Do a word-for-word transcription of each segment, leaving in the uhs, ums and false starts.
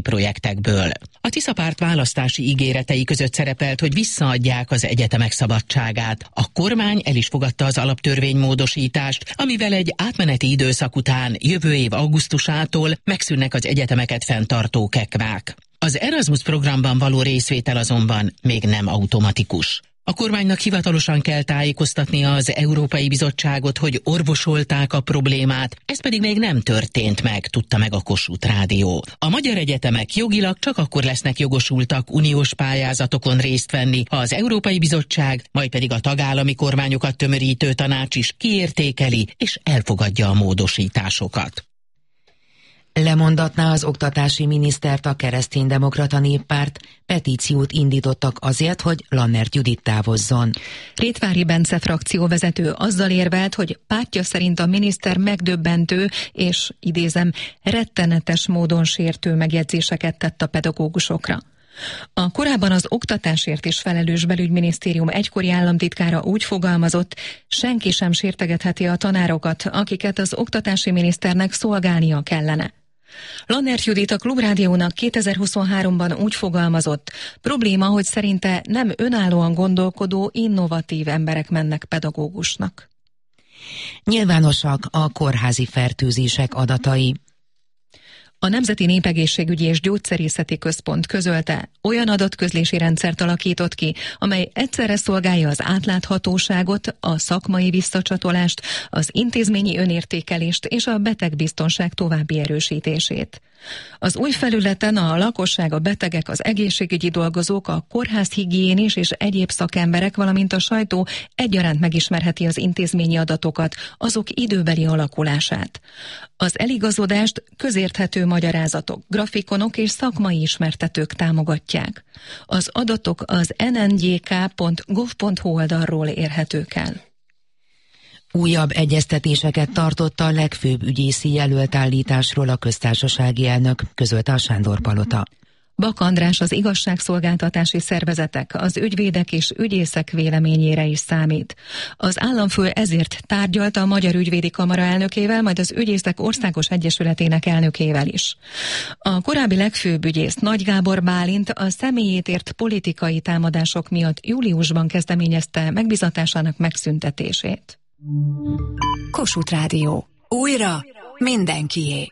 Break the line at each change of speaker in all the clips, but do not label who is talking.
projektekből. A Tisza párt választási ígéretei között szerepelt, hogy visszaadják az egyetemek szabadságát. A kormány el is fogadta az alaptörvénymódosítást, amivel egy átmeneti időszak után jövő év augusztusától megszűnnek az egyetemeket fenntartó kekmák. Az Erasmus programban való részvétel azonban még nem automatikus. A kormánynak hivatalosan kell tájékoztatnia az Európai Bizottságot, hogy orvosolták a problémát, ez pedig még nem történt meg, tudta meg a Kossuth Rádió. A magyar egyetemek jogilag csak akkor lesznek jogosultak uniós pályázatokon részt venni, ha az Európai Bizottság, majd pedig a tagállami kormányokat tömörítő tanács is kiértékeli és elfogadja a módosításokat.
Lemondatná az oktatási minisztert a Kereszténydemokrata Néppárt, petíciót indítottak azért, hogy Lannert Judit távozzon.
Rétvári Bence frakcióvezető azzal érvelt, hogy pártja szerint a miniszter megdöbbentő és, idézem, rettenetes módon sértő megjegyzéseket tett a pedagógusokra. A korábban az oktatásért is felelős belügyminisztérium egykori államtitkára úgy fogalmazott, senki sem sértegetheti a tanárokat, akiket az oktatási miniszternek szolgálnia kellene. Lannert Judit a Klubrádiónak kétezer-huszonháromban úgy fogalmazott, probléma, hogy szerinte nem önállóan gondolkodó, innovatív emberek mennek pedagógusnak.
Nyilvánosak a kórházi fertőzések adatai.
A Nemzeti Népegészségügyi és Gyógyszerészeti Központ közölte, olyan adatközlési rendszert alakított ki, amely egyszerre szolgálja az átláthatóságot, a szakmai visszacsatolást, az intézményi önértékelést és a betegbiztonság további erősítését. Az új felületen a lakosság, a betegek, az egészségügyi dolgozók, a kórházhigiénis és egyéb szakemberek, valamint a sajtó egyaránt megismerheti az intézményi adatokat, azok időbeli alakulását. Az eligazodást közérthető magyarázatok, grafikonok és szakmai ismertetők támogatják. Az adatok az en en gé ká pont gov pont hu oldalról érhetők el.
Újabb egyeztetéseket tartott a legfőbb ügyészi jelöltállításról a köztársasági elnök, közölte a Sándor-palota.
Bak András az igazságszolgáltatási szervezetek, az ügyvédek és ügyészek véleményére is számít. Az államfő ezért tárgyalt a Magyar Ügyvédi Kamara elnökével, majd az Ügyészek Országos Egyesületének elnökével is. A korábbi legfőbb ügyész Nagy Gábor Bálint a személyét ért politikai támadások miatt júliusban kezdeményezte megbizatásának megszüntetését.
Kossuth Rádió. Újra mindenkié.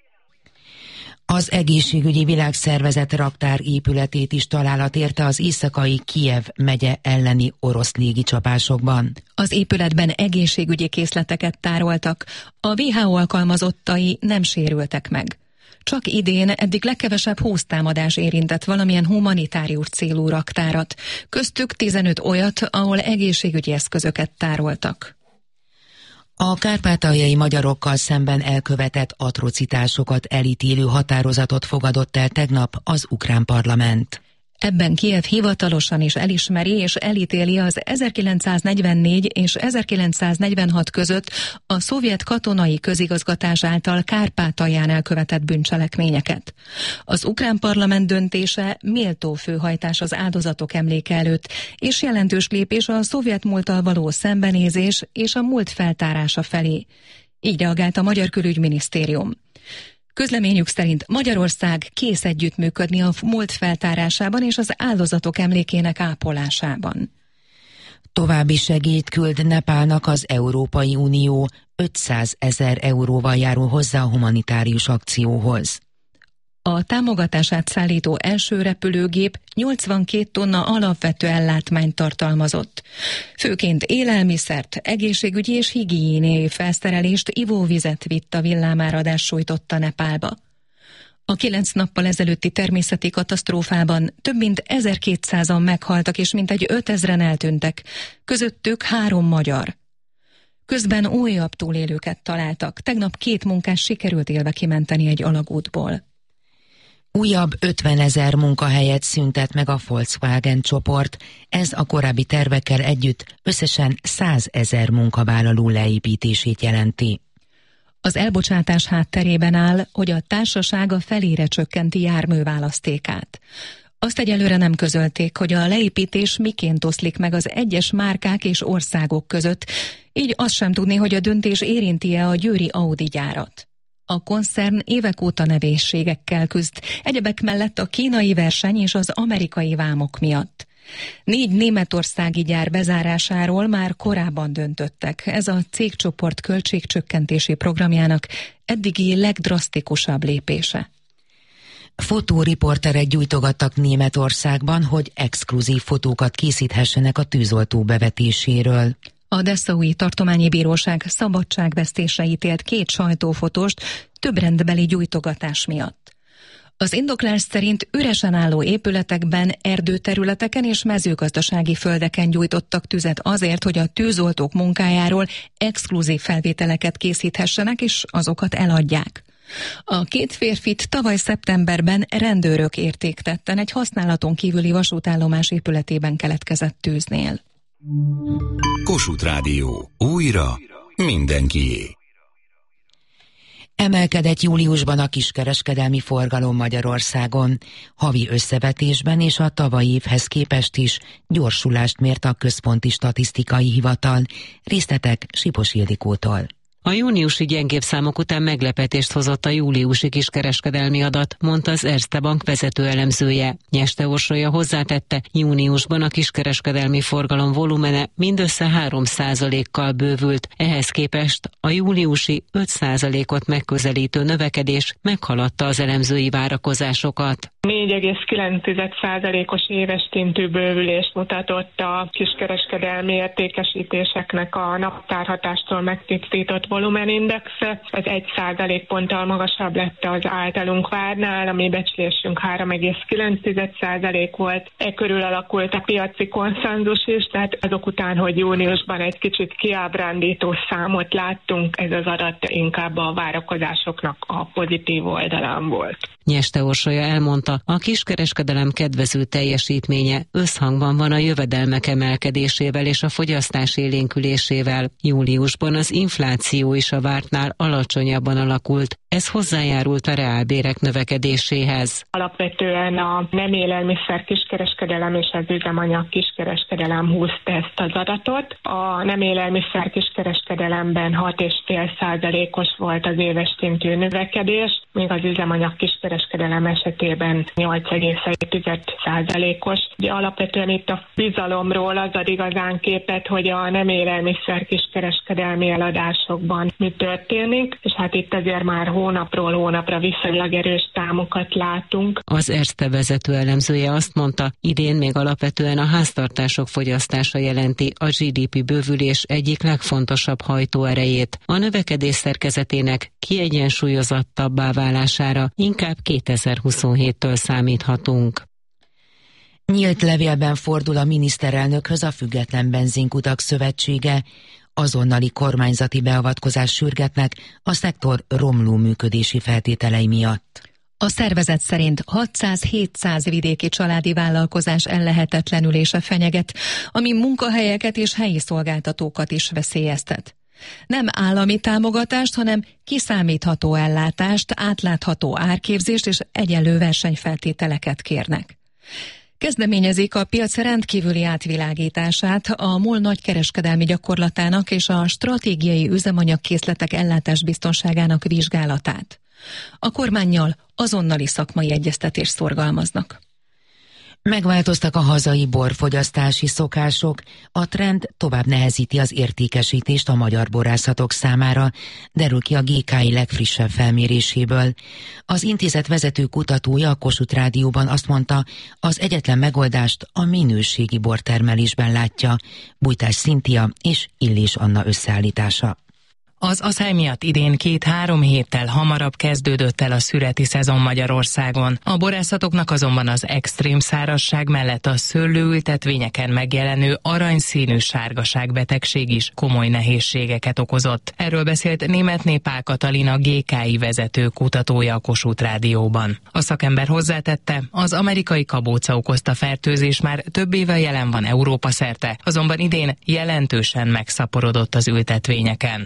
Az Egészségügyi Világszervezet raktár épületét is találat érte az éjszakai Kijev megye elleni orosz légicsapásokban.
Az épületben egészségügyi készleteket tároltak, a dupla vé há ó alkalmazottai nem sérültek meg. Csak idén eddig legkevesebb húsz támadás érintett valamilyen humanitárius célú raktárat, köztük tizenöt olyat, ahol egészségügyi eszközöket tároltak.
A kárpátaljai magyarokkal szemben elkövetett atrocitásokat elítélő határozatot fogadott el tegnap az ukrán parlament.
Ebben Kijev hivatalosan is elismeri és elítéli az ezerkilencszáznegyvennégy és ezerkilencszáznegyvenhat között a szovjet katonai közigazgatás által Kárpátalján elkövetett bűncselekményeket. Az ukrán parlament döntése méltó főhajtás az áldozatok emléke előtt, és jelentős lépés a szovjet múlttal való szembenézés és a múlt feltárása felé. Így reagált a Magyar Külügyminisztérium. Közleményük szerint Magyarország kész együttműködni a múlt feltárásában és az áldozatok emlékének ápolásában.
További segélyt küld Nepálnak az Európai Unió, ötszázezer euróval járul hozzá a humanitárius akcióhoz.
A támogatását szállító első repülőgép nyolcvankét tonna alapvető ellátmányt tartalmazott. Főként élelmiszert, egészségügyi és higiéniai felszerelést, ivóvizet vitt a villámáradás sújtotta Nepálba. A kilenc nappal ezelőtti természeti katasztrófában több mint ezerkétszázan meghaltak és mintegy ötezren eltűntek, közöttük három magyar. Közben újabb túlélőket találtak, tegnap két munkás sikerült élve kimenteni egy alagútból.
Újabb ötvenezer munkahelyet szüntet meg a Volkswagen csoport, ez a korábbi tervekkel együtt összesen százezer munkavállaló leépítését jelenti.
Az elbocsátás hátterében áll, hogy a társaság a felére csökkenti járműválasztékát. Azt egyelőre nem közölték, hogy a leépítés miként oszlik meg az egyes márkák és országok között, így azt sem tudni, hogy a döntés érinti-e a győri Audi gyárat. A koncern évek óta nehézségekkel küzd, egyebek mellett a kínai verseny és az amerikai vámok miatt. Négy németországi gyár bezárásáról már korábban döntöttek. Ez a cégcsoport költségcsökkentési programjának eddigi legdrasztikusabb lépése.
Fotóriporterek gyújtogattak Németországban, hogy exkluzív fotókat készíthessenek a tűzoltó bevetéséről.
A Dessaui Tartományi Bíróság szabadságvesztésre ítélt két sajtófotóst több rendbeli gyújtogatás miatt. Az indoklás szerint üresen álló épületekben, erdőterületeken és mezőgazdasági földeken gyújtottak tüzet azért, hogy a tűzoltók munkájáról exkluzív felvételeket készíthessenek és azokat eladják. A két férfit tavaly szeptemberben rendőrök érték tetten egy használaton kívüli vasútállomás épületében keletkezett tűznél.
Kossuth Rádió. Újra mindenkié.
Emelkedett júliusban a kiskereskedelmi forgalom Magyarországon. Havi összevetésben és a tavalyi évhez képest is gyorsulást mért a Központi Statisztikai Hivatal. Részletek Sipos Ildikótól.
A júniusi gyengébb számok után meglepetést hozott a júliusi kiskereskedelmi adat, mondta az Erste Bank vezető elemzője. Nyeste Orsolya hozzátette, júniusban a kiskereskedelmi forgalom volumene mindössze három százalékkal bővült. Ehhez képest a júliusi öt százalékot megközelítő növekedés meghaladta az elemzői várakozásokat.
négy egész kilenc százalékos éves szintű bővülést mutatott a kiskereskedelmi értékesítéseknek a naptárhatástól megtisztított volumenindexe. Ez egy százalékponttal magasabb lett az általunk várnál, a mi becslésünk három egész kilenc százalék volt. E körül alakult a piaci konszenzus is, tehát azok után, hogy júniusban egy kicsit kiábrándító számot láttunk, ez az adat inkább a várakozásoknak a pozitív oldalán volt.
Nyeste Orsolya elmondta, a kiskereskedelem kedvező teljesítménye összhangban van a jövedelmek emelkedésével és a fogyasztás élénkülésével. Júliusban az infláció is a vártnál alacsonyabban alakult. Ez hozzájárult a reálbérek növekedéséhez.
Alapvetően a nem élelmiszer kiskereskedelem és az üzemanyag kiskereskedelem húzta ezt az adatot. A nem élelmiszer kiskereskedelemben hat egész öt százalékos volt az éves szintű növekedés, míg az üzemanyag kiskereskedelem esetében nyolc egész egy százalékos. Ugye alapvetően itt a bizalomról az ad igazán képet, hogy a nem élelmiszer kiskereskedelmi eladásokban mi történik, és hát itt azért már hónapról hónapra viszonylag erős számokat látunk.
Az Erste vezető elemzője azt mondta, idén még alapvetően a háztartások fogyasztása jelenti a gé dé pé bővülés egyik legfontosabb hajtóerejét. A növekedés szerkezetének kiegyensúlyozottabbá válására inkább kétezer-huszonhéttől számíthatunk.
Nyílt levélben fordul a miniszterelnökhöz a Független Benzinkutak Szövetsége. Azonnali kormányzati beavatkozás sürgetnek a szektor romló működési feltételei miatt.
A szervezet szerint hatszáz-hétszáz vidéki családi vállalkozás ellehetetlenülése fenyeget, ami munkahelyeket és helyi szolgáltatókat is veszélyeztet. Nem állami támogatást, hanem kiszámítható ellátást, átlátható árképzést és egyenlő versenyfeltételeket kérnek. Kezdeményezik a piac rendkívüli átvilágítását, a MOL nagykereskedelmi gyakorlatának és a stratégiai üzemanyagkészletek ellátásbiztonságának vizsgálatát. A kormánnyal azonnali szakmai egyeztetést szorgalmaznak.
Megváltoztak a hazai borfogyasztási szokások, a trend tovább nehezíti az értékesítést a magyar borászatok számára, derül ki a gé ká i legfrissebb felméréséből. Az intézet vezető kutatója a Kossuth Rádióban azt mondta, az egyetlen megoldást a minőségi bortermelésben látja, Bújtás Szintia és Illés Anna összeállítása.
Az asszály miatt idén két-három héttel hamarabb kezdődött el a szüreti szezon Magyarországon. A borászatoknak azonban az extrém szárazság mellett a szőlőültetvényeken megjelenő aranyszínű sárgaságbetegség is komoly nehézségeket okozott. Erről beszélt Németné Pál Katalin, a gé ká i vezető kutatója a Kossuth Rádióban. A szakember hozzátette, az amerikai kabóca okozta fertőzés már több éve jelen van Európa szerte, azonban idén jelentősen megszaporodott az ültetvényeken.
Ezen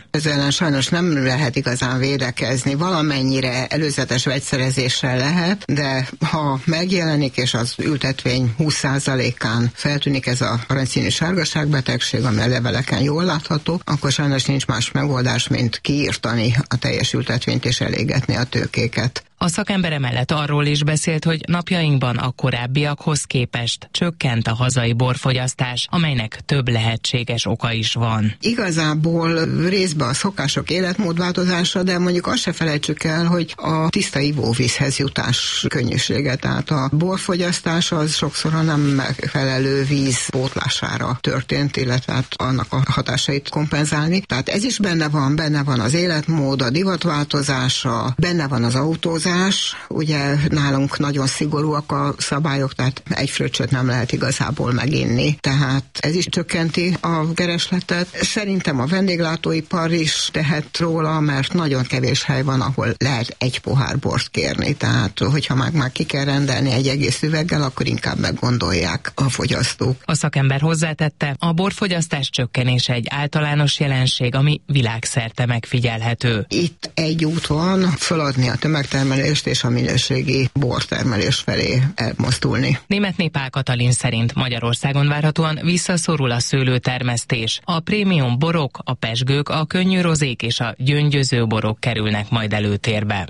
ellen sajnos nem lehet igazán védekezni. Valamennyire előzetes vegyszerezéssel lehet, de ha megjelenik, és az ültetvény húsz százalékán feltűnik ez a aranyszínű sárgaságbetegség, ami a leveleken jól látható, akkor sajnos nincs más megoldás, mint kiírtani a teljes ültetvényt és elégetni a tőkéket.
A szakember emellett arról is beszélt, hogy napjainkban a korábbiakhoz képest csökkent a hazai borfogyasztás, amelynek több lehetséges oka is van.
Igazából részben a szokások életmódváltozása, de mondjuk azt se felejtsük el, hogy a tiszta ivóvízhez jutás könnyűsége, tehát a borfogyasztás az sokszor a nem megfelelő víz pótlására történt, illetve hát annak a hatásait kompenzálni. Tehát ez is benne van, benne van az életmód, a divatváltozása, benne van az autózás. Ugye nálunk nagyon szigorúak a szabályok, tehát egy fröccsöt nem lehet igazából meginni, tehát ez is csökkenti a keresletet. Szerintem a vendéglátóipar is tehet róla, mert nagyon kevés hely van, ahol lehet egy pohár bort kérni, tehát hogyha már, már ki kell rendelni egy egész üveggel, akkor inkább meggondolják a fogyasztók.
A szakember hozzátette, a borfogyasztás csökkenése egy általános jelenség, ami világszerte megfigyelhető.
Itt egy út van, feladni a tömegtermelést és a minőségi bortermelés felé elmozdulni.
Németné Pál Katalin szerint Magyarországon várhatóan visszaszorul a szőlőtermesztés. A prémium borok, a pezsgők, a könnyű rozék és a gyöngyöző borok kerülnek majd előtérbe.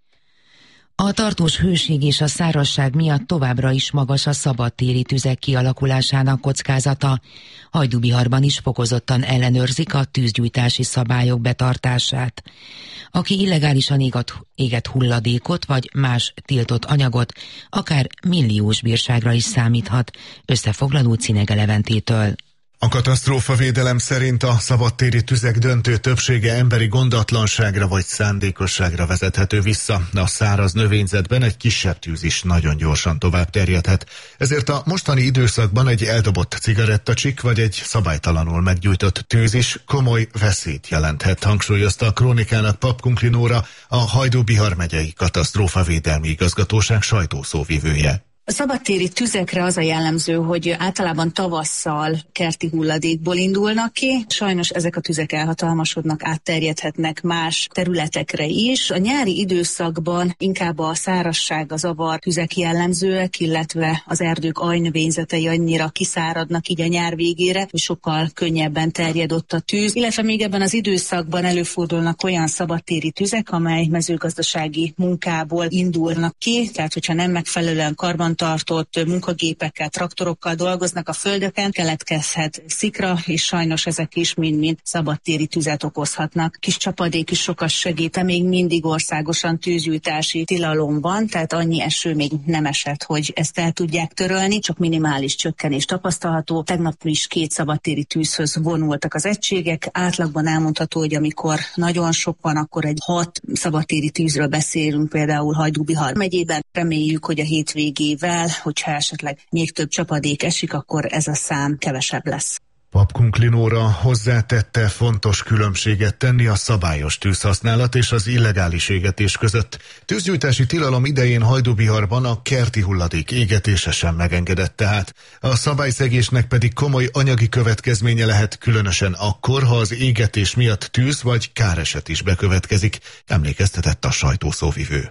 A tartós hőség és a szárazság miatt továbbra is magas a szabadtéri tüzek kialakulásának kockázata. Hajdúbiharban is fokozottan ellenőrzik a tűzgyújtási szabályok betartását. Aki illegálisan éget, éget hulladékot vagy más tiltott anyagot, akár milliós bírságra is számíthat. Összefoglaló Cinege Leventétől.
A katasztrófavédelem szerint a szabadtéri tüzek döntő többsége emberi gondatlanságra vagy szándékosságra vezethető vissza. A száraz növényzetben egy kisebb tűz is nagyon gyorsan tovább terjedhet. Ezért a mostani időszakban egy eldobott cigarettacsik vagy egy szabálytalanul meggyújtott tűz is komoly veszélyt jelenthet, hangsúlyozta a Krónikának Pap Kunklinóra, a Hajdú-Bihar megyei katasztrófavédelmi igazgatóság sajtószóvivője.
A szabadtéri tüzekre az a jellemző, hogy általában tavasszal kerti hulladékból indulnak ki. Sajnos ezek a tüzek elhatalmasodnak, átterjedhetnek más területekre is. A nyári időszakban inkább a szárazság, a zavar tüzek jellemzőek, illetve az erdők aljnövényzetei annyira kiszáradnak így a nyár végére, hogy sokkal könnyebben terjed ott a tűz. Illetve még ebben az időszakban előfordulnak olyan szabadtéri tüzek, amely mezőgazdasági munkából indulnak ki, tehát hogyha nem megfelelően karban tartott munkagépekkel, traktorokkal dolgoznak a földeken, keletkezhet szikra, és sajnos ezek is mind-mind szabadtéri tüzet okozhatnak. Kis csapadék is sokat segít, még mindig országosan tűzgyújtási tilalom van, tehát annyi eső még nem esett, hogy ezt el tudják törölni, csak minimális csökkenés tapasztalható. Tegnap is két szabadtéri tűzhöz vonultak az egységek. Átlagban elmondható, hogy amikor nagyon sok van, akkor egy hat szabadtéri tűzről beszélünk, például Hajdú-Bihar megyében. Reméljük, hogy a hétvégével, hogyha esetleg még több csapadék esik, akkor ez a szám kevesebb lesz.
Pap Kunklinóra hozzátette, fontos különbséget tenni a szabályos tűzhasználat és az illegális égetés között. Tűzgyújtási tilalom idején Hajdú-Biharban a kerti hulladék égetése sem megengedett tehát. A szabályszegésnek pedig komoly anyagi következménye lehet, különösen akkor, ha az égetés miatt tűz vagy káreset is bekövetkezik, emlékeztetett a sajtószóvivő.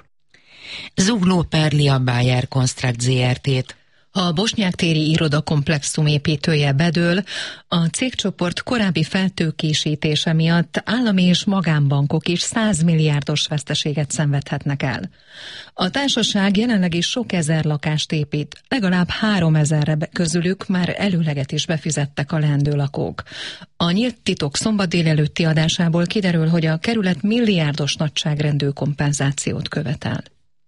Zugló perli a Bayer Construct zé er té-t.
A Bosnyák-téri irodakomplexum építője bedől, a cégcsoport korábbi feltőkésítése miatt állami és magánbankok is száz milliárdos veszteséget szenvedhetnek el. A társaság jelenleg is sok ezer lakást épít, legalább három ezerre közülük már előleget is befizettek a leendő lakók. A Nyílt Titok szombat délelőtti adásából kiderül, hogy a kerület milliárdos nagyságrendű kompenzációt követel.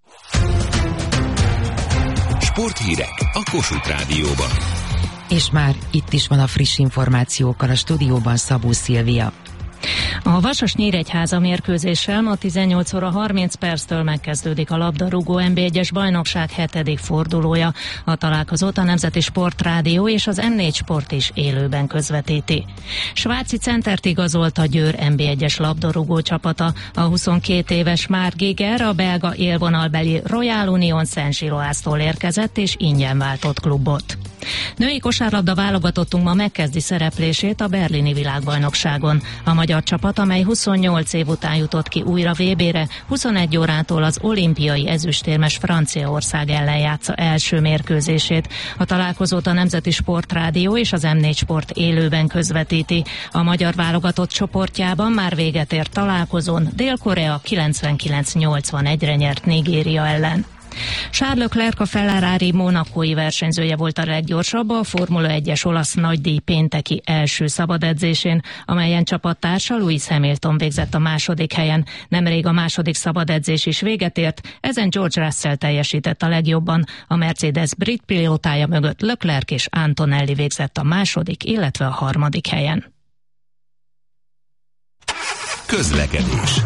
Sporthírek a Kossuth Rádióban.
És már itt is van a friss információkkal a stúdióban Szabó Szilvia.
A Vasas-Nyíregyháza mérkőzéssel ma tizennyolc óra harminc perctől megkezdődik a labdarúgó en bé egyes bajnokság hetedik fordulója. A találkozót a Nemzeti Sportrádió és az em négy Sport is élőben közvetíti. Svájci centert igazolt a Győr en bé egyes labdarúgó csapata. A huszonkét éves Mark Giger a belga élvonalbeli Royal Union Saint-Gilloise-tól érkezett és ingyen váltott klubot. Női kosárlabda válogatottunk ma megkezdi szereplését a berlini világbajnokságon. A magyar csapat, amely huszonnyolc év után jutott ki újra vé bére, huszonegy órától az olimpiai ezüstérmes Franciaország ellen játsza első mérkőzését. A találkozót a Nemzeti Sportrádió és az em négy Sport élőben közvetíti. A magyar válogatott csoportjában már véget ért találkozón Dél-Korea kilencvenkilenc nyolcvanegyre nyert Nigéria ellen. Charles Leclerc, a Ferrari monakói versenyzője volt a leggyorsabb a Formula egyes olasz nagydíj pénteki első szabad edzésén, amelyen csapattársa Lewis Hamilton végzett a második helyen. Nemrég a második szabad edzés is véget ért, ezen George Russell teljesített a legjobban. A Mercedes brit pilótája mögött Leclerc és Antonelli végzett a második, illetve a harmadik helyen.
Közlekedés.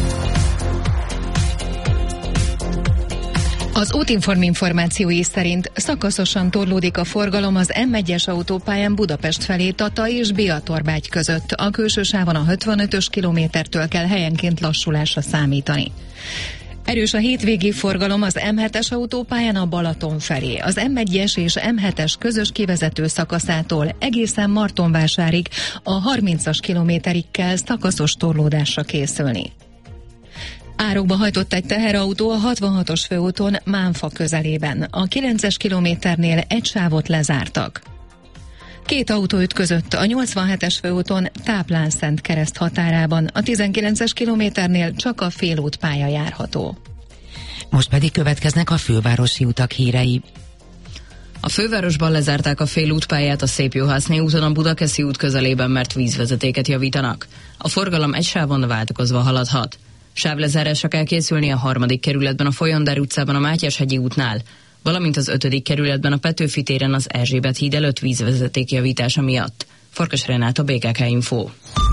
Az Útinform információi szerint szakaszosan torlódik a forgalom az em egyes autópályán Budapest felé Tata és Biatorbágy között. A külső sávon a hetvenötös kilométertől kell helyenként lassulásra számítani. Erős a hétvégi forgalom az em hetes autópályán a Balaton felé. Az em egyes és em hetes közös kivezető szakaszától egészen Martonvásárig a harmincas kilométerig kell szakaszos torlódásra készülni. Árokba hajtott egy teherautó a hatvanhatos főúton Mánfa közelében. A kilences kilométernél egy sávot lezártak. Két autó ütközött a nyolcvanhetes főúton Táplánszentkereszt határában. A tizenkilences kilométernél csak a félútpálya járható.
Most pedig következnek a fővárosi utak hírei.
A fővárosban lezárták a félútpályát a Szépjuhászné úton a Budakeszi út közelében, mert vízvezetéket javítanak. A forgalom egy sávon váltakozva haladhat. Sávlezárásra kell készülni a harmadik kerületben a Folyondár utcában a Mátyás-hegyi útnál, valamint az ötödik kerületben a Petőfi téren az Erzsébet híd előtt vízvezeték javítása miatt. Farkas Renáta, bé ká ká Info.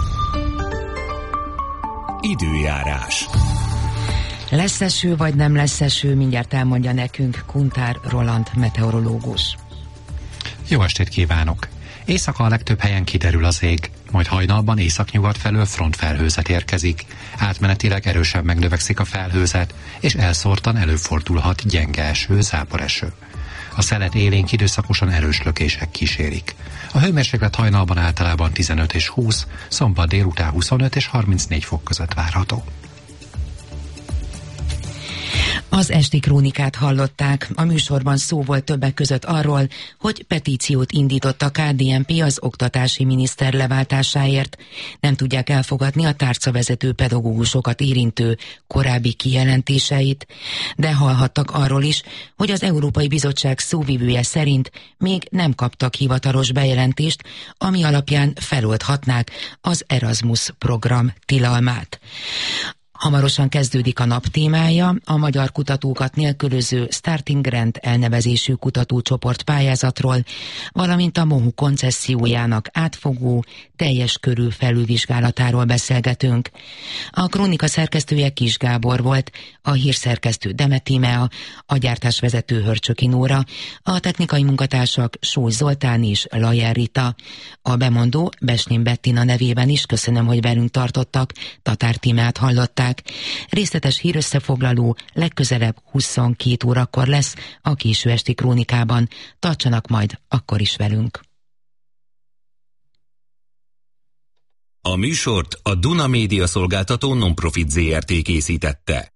Időjárás.
Lesz eső vagy nem lesz eső, mindjárt elmondja nekünk Kuntár Roland meteorológus.
Jó estét kívánok! Éjszaka a legtöbb helyen kiderül az ég, majd hajnalban északnyugat felől frontfelhőzet érkezik. Átmenetileg erősen megnövekszik a felhőzet, és elszórtan előfordulhat gyenge eső, záporeső. A szelet élénk időszakosan erős lökések kísérik. A hőmérséklet hajnalban általában tizenöt és húsz, szombat délután huszonöt és harmincnégy fok között várható.
Az esti krónikát hallották. A műsorban szó volt többek között arról, hogy petíciót indított a ká dé en pé az oktatási miniszter leváltásáért. Nem tudják elfogadni a tárcavezető pedagógusokat érintő korábbi kijelentéseit, de hallhattak arról is, hogy az Európai Bizottság szóvivője szerint még nem kaptak hivatalos bejelentést, ami alapján feloldhatnák az Erasmus program tilalmát. Hamarosan kezdődik a nap témája, a magyar kutatókat nélkülöző Starting Grant elnevezésű kutatócsoport pályázatról, valamint a MOHU koncessziójának átfogó, teljes körű felülvizsgálatáról beszélgetünk. A krónika szerkesztője Kis Gábor volt, a hírszerkesztő Deme Tímea, a gyártásvezető Hörcsöki Nóra, a technikai munkatársak Sós Zoltán és Lajer Rita. A bemondó Besnén Bettina nevében is köszönöm, hogy velünk tartottak, Tatár Tímeát hallották. Részletes hírösszefoglaló legközelebb huszonkét órakor lesz a késő esti krónikában. Tartsanak majd akkor is velünk.
A műsort a Duna Média Szolgáltató Nonprofit zé er té készítette.